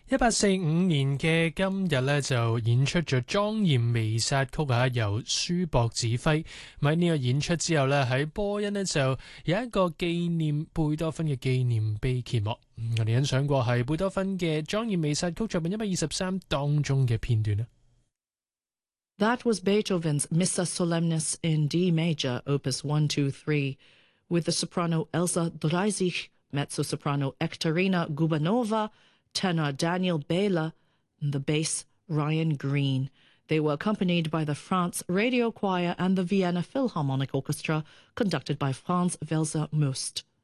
1845年嘅今日咧，就演出咗莊嚴彌撒曲啊，由舒博指揮。咁喺呢個演出之後咧，喺波恩呢就有一個紀念貝多芬嘅紀念碑揭幕。我哋欣賞過係貝多芬嘅莊嚴彌撒曲作品123當中嘅片段啦。 That was Beethoven's Missa Solemnis in D major, opus 123, with the soprano Elsa Dreisig, mezzo-soprano Ekterina Gubanova, tenor Daniel Baylor, and the bass Ryan Green. They were accompanied by the France Radio Choir and the Vienna Philharmonic Orchestra, conducted by Franz Welser Most.